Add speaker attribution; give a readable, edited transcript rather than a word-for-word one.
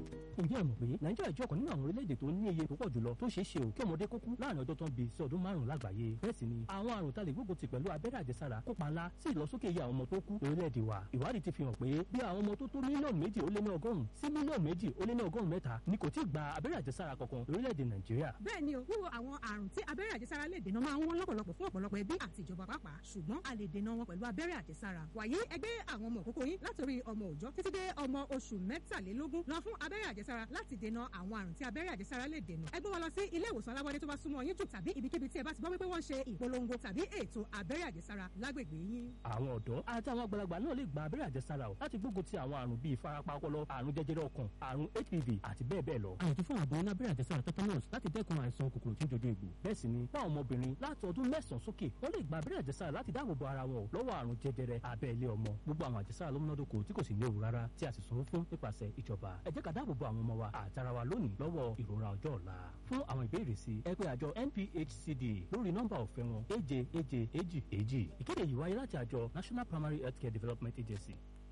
Speaker 1: ǹjẹ́ ẹ mọ̀ pé nàìjíríà jẹ́ ọ̀kan nínú àwọn orílẹ̀-èdè tó ní iye tó pọ̀ jùlọ tó ṣeé ṣe ò kí ọmọdé kó kú láàrin ọjọ́ tó ń bí sí ọdún 5 lágbàáyé. bẹ́ẹ̀ sì ni àwọn àrùn tá lè gbógun ti pẹ̀lú abẹ́rẹ́ àjẹsára kópa ńlá sí ìlọsókè iye àwọn ọmọ tó kú lórílẹ̀-èdè wa. ìwádìí ti fi hàn pé bí àwọn ọmọ tó tó mílíọ̀nù 2.1 sí mílíọ̀nù 2.3 ni kò tí ì gba abẹ́rẹ́ àjẹsára kankan lórílẹ̀-èdè nàìjíríà.
Speaker 2: bẹ́ẹ̀ ni o wíwo àwọn àrùn tí abẹ́rẹ́ àjẹsára lè dènà máa ń wọ́n lọ́pọ̀lọpọ̀ fún ọ̀pọ̀lọpọ̀ ẹbí àti ìjọba pàápàá ṣùgbọ́n a lè dènà wọn pẹ̀lú abẹ́rẹ́ àjẹsára. wàyí ẹgbẹ́ àwọn ọmọ òkókó yín látòrí ọmọ òòjọ́ títí dé ọmọ oṣù 23 lọ fún abẹ́rẹ́ àjẹsára láti dènà àwọn àrùn tí abẹ́rẹ́ àjẹsára lè dènà. ẹ gbé wọn lọ sí ilé ìwòsàn alábọ́dé tó bá súnmọ́ yín jù tàbí ibikíbi tí ẹ bá ti gbọ́ wípé wọ́n ṣe ìpolongo tàbí ètò abẹ́rẹ́ àjẹsára lágbègbè yín.
Speaker 1: àwọn ọ̀dọ́ àti àwọn àgbàlagbà náà lè gba abẹ́rẹ́ àjẹsára o láti gbógun ti àwọn àrùn bíi ìfarapa ọpọlọ, àrùn jẹjẹrẹ ọkàn, àrùn HPV àti bẹ́ẹ̀ bẹ́ẹ̀ lọ. àyètò fún àbọ̀ ní abẹ́rẹ́ àjẹsára tetanus láti dẹ́kun àìsàn kòkòrò tí ń jojú egbò. bẹ́ẹ̀ sì ni fáwọn ọmọbìnrin láti ọdún 9 sókè wọ́n lè gba abẹ́rẹ́ àjẹsára láti dáàbò bo ara wọn lọ́wọ́ àrùn jẹjẹrẹ abẹ́lé ọmọ. gbogbo àwọn àjẹsára ló múnádóko tí kò sì léwu rárá tí a sì sanwó fún nípasẹ̀ ìjọba. ẹ jẹ́ ká dáàbò bo àwọn ọmọ wa àtara wa lónìí lọ́wọ́ ìrora ọjọ́ ọ̀la. fún àwọn ìbéèrè sí ẹ pè àjọ NPHCD lórí nọ́mbà ọ̀fẹ́ wọn 77722. ìkéde yìí wáyé láti àjọ National Primary Healthcare Development Agency.